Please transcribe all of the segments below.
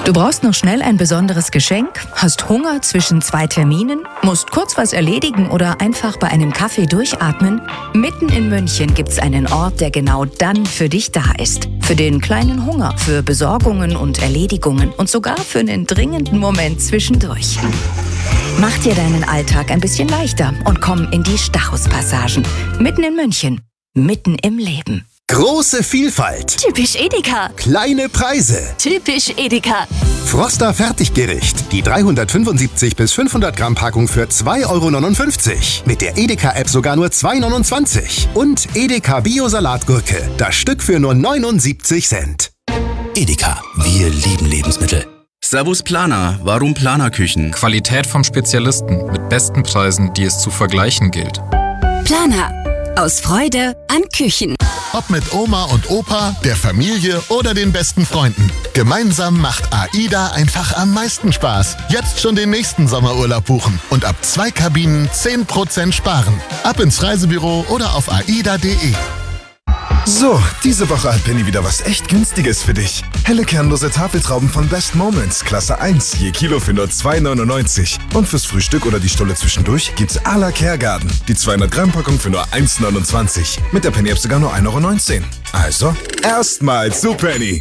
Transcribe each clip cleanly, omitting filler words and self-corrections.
Du brauchst noch schnell ein besonderes Geschenk, hast Hunger zwischen 2 Terminen, musst kurz was erledigen oder einfach bei einem Kaffee durchatmen? Mitten in München gibt's einen Ort, der genau dann für dich da ist. Für den kleinen Hunger, für Besorgungen und Erledigungen und sogar für einen dringenden Moment zwischendurch. Mach dir deinen Alltag ein bisschen leichter und komm in die Stachus-Passagen. Mitten in München, mitten im Leben. Große Vielfalt. Typisch Edeka. Kleine Preise. Typisch Edeka. Froster Fertiggericht. Die 375 bis 500 Gramm Packung für 2,59 €. Mit der Edeka-App sogar nur 2,29 €. Und Edeka Bio-Salatgurke. Das Stück für nur 79 Cent. Edeka. Wir lieben Lebensmittel. Servus Planer. Warum Planerküchen? Qualität vom Spezialisten mit besten Preisen, die es zu vergleichen gilt. Planer. Aus Freude an Küchen. Ob mit Oma und Opa, der Familie oder den besten Freunden. Gemeinsam macht AIDA einfach am meisten Spaß. Jetzt schon den nächsten Sommerurlaub buchen und ab 2 Kabinen 10% sparen. Ab ins Reisebüro oder auf aida.de. So, diese Woche hat Penny wieder was echt Günstiges für dich. Helle kernlose Tafeltrauben von Best Moments, Klasse 1, je Kilo für nur 2,99 €. Und fürs Frühstück oder die Stulle zwischendurch gibt's à la Kergarten. Die 200 Gramm Packung für nur 1,29 €. Mit der Penny-App sogar nur 1,19 €. Also, erstmals zu Penny.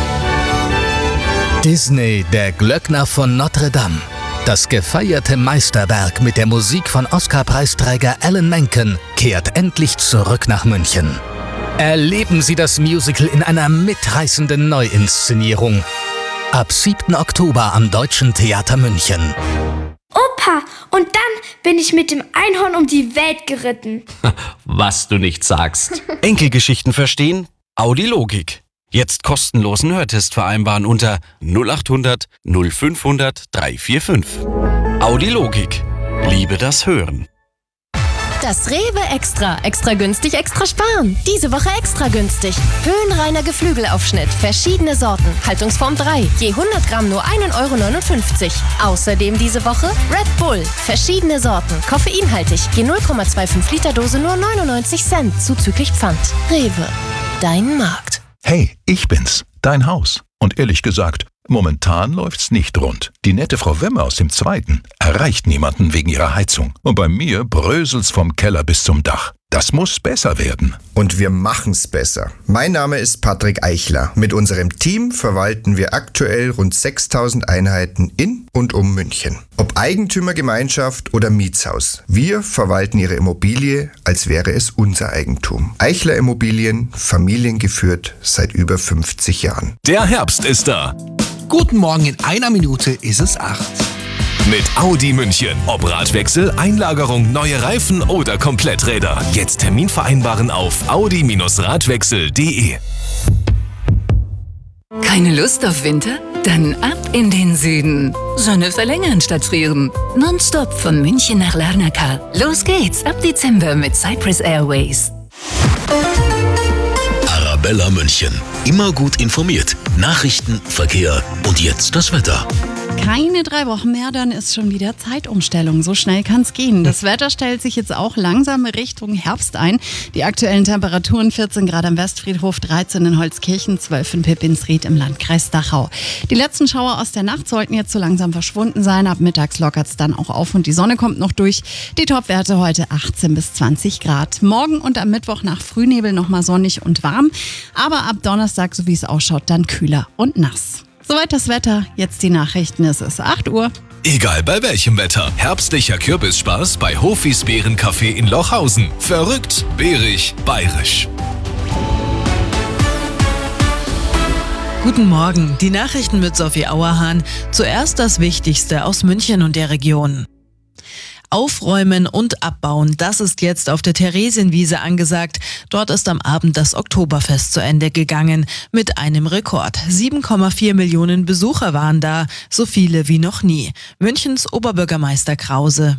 Disney, der Glöckner von Notre Dame. Das gefeierte Meisterwerk mit der Musik von Oscar-Preisträger Alan Menken kehrt endlich zurück nach München. Erleben Sie das Musical in einer mitreißenden Neuinszenierung. Ab 7. Oktober am Deutschen Theater München. Opa, und dann bin ich mit dem Einhorn um die Welt geritten. Was du nicht sagst. Enkelgeschichten verstehen? Audi Logik. Jetzt kostenlosen Hörtest vereinbaren unter 0800 0500 345. Audi Logik. Liebe das Hören. Das Rewe Extra. Extra günstig, extra sparen. Diese Woche extra günstig. Höhenreiner Geflügelaufschnitt. Verschiedene Sorten. Haltungsform 3. Je 100 Gramm nur 1,59 €. Außerdem diese Woche Red Bull. Verschiedene Sorten. Koffeinhaltig. Je 0,25 Liter Dose nur 99 Cent. Zuzüglich Pfand. Rewe. Dein Markt. Hey, ich bin's. Dein Haus. Und ehrlich gesagt, momentan läuft's nicht rund. Die nette Frau Wemme aus dem 2. erreicht niemanden wegen ihrer Heizung. Und bei mir bröselt's vom Keller bis zum Dach. Das muss besser werden. Und wir machen's besser. Mein Name ist Patrick Eichler. Mit unserem Team verwalten wir aktuell rund 6.000 Einheiten in und um München. Ob Eigentümergemeinschaft oder Mietshaus. Wir verwalten Ihre Immobilie, als wäre es unser Eigentum. Eichler Immobilien, familiengeführt seit über 50 Jahren. Der Herbst ist da. Guten Morgen, in einer Minute ist es 8. Mit Audi München. Ob Radwechsel, Einlagerung, neue Reifen oder Kompletträder. Jetzt Termin vereinbaren auf audi-radwechsel.de. Keine Lust auf Winter? Dann ab in den Süden. Sonne verlängern statt frieren. Nonstop von München nach Larnaca. Los geht's ab Dezember mit Cyprus Airways. Arabella München. Immer gut informiert. Nachrichten, Verkehr und jetzt das Wetter. Keine 3 Wochen mehr, dann ist schon wieder Zeitumstellung. So schnell kann es gehen. Das Wetter stellt sich jetzt auch langsam Richtung Herbst ein. Die aktuellen Temperaturen 14 Grad am Westfriedhof, 13 in Holzkirchen, 12 in Pippinsried im Landkreis Dachau. Die letzten Schauer aus der Nacht sollten jetzt so langsam verschwunden sein. Ab mittags lockert es dann auch auf und die Sonne kommt noch durch. Die Topwerte heute 18 bis 20 Grad. Morgen und am Mittwoch nach Frühnebel nochmal sonnig und warm. Aber ab Donnerstag, so wie es ausschaut, dann kühler und nass. Soweit das Wetter, jetzt die Nachrichten, es ist 8 Uhr. Egal bei welchem Wetter, herbstlicher Kürbisspaß bei Hofis Beerencafé in Lochhausen. Verrückt, beerig, bayerisch. Guten Morgen, die Nachrichten mit Sophie Auerhahn. Zuerst das Wichtigste aus München und der Region. Aufräumen und abbauen, das ist jetzt auf der Theresienwiese angesagt. Dort ist am Abend das Oktoberfest zu Ende gegangen mit einem Rekord. 7,4 Millionen Besucher waren da, so viele wie noch nie. Münchens Oberbürgermeister Krause